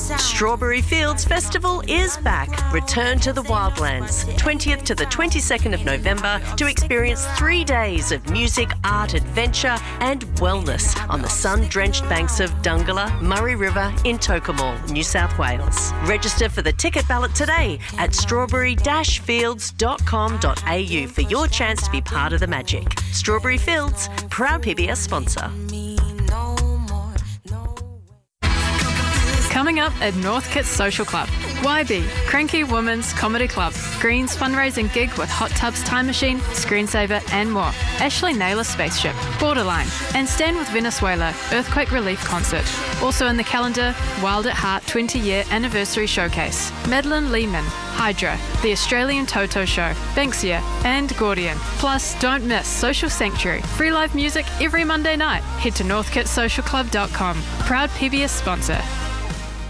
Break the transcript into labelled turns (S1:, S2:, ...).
S1: Strawberry Fields Festival is back. Return to the Wildlands, 20th to the 22nd of November, to experience 3 days of music, art, adventure and wellness on the sun-drenched banks of Dungala, Murray River in Tocumwal, New South Wales. Register for the ticket ballot today at strawberry-fields.com.au for your chance to be part of the magic. Strawberry Fields, proud PBS sponsor.
S2: Coming up at North Kits Social Club, YB, Cranky Women's Comedy Club, Green's fundraising gig with Hot Tubs Time Machine, Screensaver and more, Ashley Naylor Spaceship, Borderline, and Stand with Venezuela, Earthquake Relief Concert. Also in the calendar, Wild at Heart 20-year Anniversary Showcase, Madeline Lehman, Hydra, The Australian Toto Show, Banksia and Gordian. Plus, don't miss Social Sanctuary, free live music every Monday night. Head to northkitsocialclub.com, proud PBS sponsor.